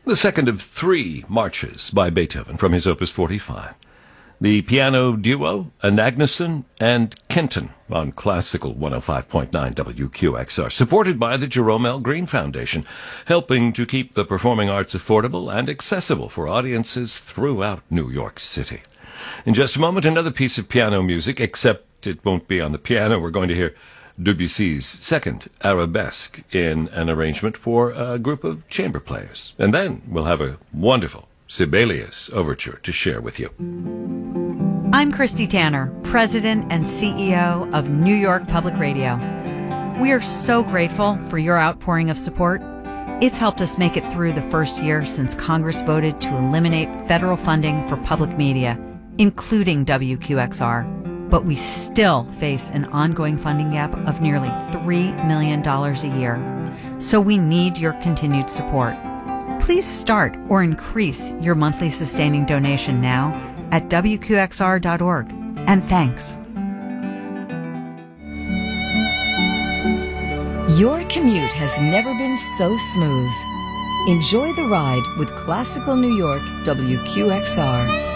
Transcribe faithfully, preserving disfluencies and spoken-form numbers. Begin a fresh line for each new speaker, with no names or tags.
the second of three marches by Beethoven from his Opus forty-five. The piano duo, Anagnuson and Kenton, on Classical one oh five point nine W Q X R, supported by the Jerome L. Green Foundation, helping to keep the performing arts affordable and accessible for audiences throughout New York City. In just a moment, another piece of piano music, except it won't be on the piano. We're going to hear Debussy's second arabesque in an arrangement for a group of chamber players. And then we'll have a wonderful Sibelius overture to share with you.
I'm Christy Tanner, President and C E O of New York Public Radio. We are so grateful for your outpouring of support. It's helped us make it through the first year since Congress voted to eliminate federal funding for public media, including W Q X R. But we still face an ongoing funding gap of nearly three million dollars a year. So we need your continued support. Please start or increase your monthly sustaining donation now at W Q X R dot org. And thanks.
Your commute has never been so smooth. Enjoy the ride with Classical New York W Q X R.